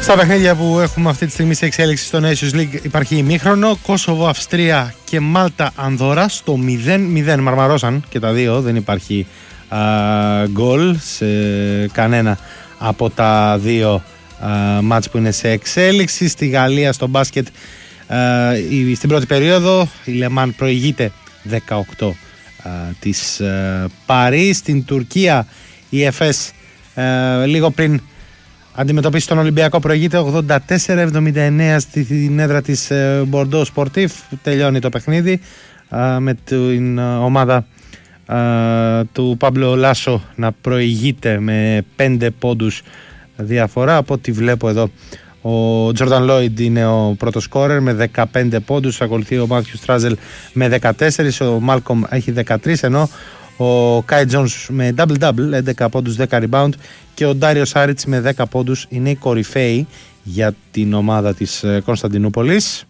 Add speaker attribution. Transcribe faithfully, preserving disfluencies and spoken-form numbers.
Speaker 1: Στα παιχνίδια που έχουμε αυτή τη στιγμή σε εξέλιξη στο Nations League υπάρχει ημίχρονο. Κόσοβο, Αυστρία και Μάλτα, Ανδώρα στο μηδέν μηδέν. Μαρμαρώσαν και τα δύο, δεν υπάρχει γκολ σε κανένα από τα δύο μάτς που είναι σε εξέλιξη. Στη Γαλλία στο μπάσκετ α, στην πρώτη περίοδο η Λεμάν προηγείται δεκαοκτώ α, της α, Παρί. Στην Τουρκία η Εφές α, λίγο πριν αντιμετωπίσει τον Ολυμπιακό προηγείται ογδόντα τέσσερα εβδομήντα εννέα στην έδρα της Μπορντό Σπορτίφ. Τελειώνει το παιχνίδι α, με την ομάδα α, του Πάμπλο Λάσο να προηγείται με πέντε πόντους διαφορά. Από ό,τι βλέπω εδώ ο Τζόρνταν Λόιντ είναι ο πρώτος σκόρερ με δεκαπέντε πόντους, ακολουθεί ο Μάθιου Στράζελ με δεκατέσσερα, ο Μάλκομ έχει δεκατρία, ενώ ο Κάι Τζόνς με double-double, έντεκα πόντους, δέκα rebound, και ο Ντάριο Σάριτς με δέκα πόντους είναι οι κορυφαίοι για την ομάδα της Κωνσταντινούπολης.